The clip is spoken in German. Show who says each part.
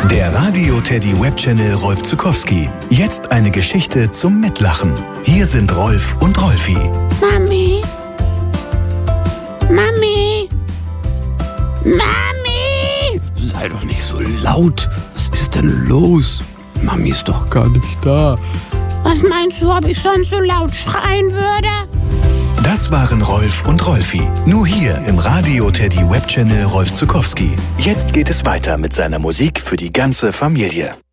Speaker 1: Der Radio Teddy Webchannel Rolf Zuckowski. Jetzt eine Geschichte zum Mitlachen. Hier sind Rolf und Rolfi.
Speaker 2: Mami? Mami? Mami?
Speaker 3: Sei doch nicht so laut. Was ist denn los? Mami ist doch gar nicht da.
Speaker 2: Was meinst du, ob ich sonst so laut schreien würde?
Speaker 1: Das waren Rolf und Rolfi. Nur hier im Radio Teddy Webchannel Rolf Zuckowski. Jetzt geht es weiter mit seiner Musik für die ganze Familie.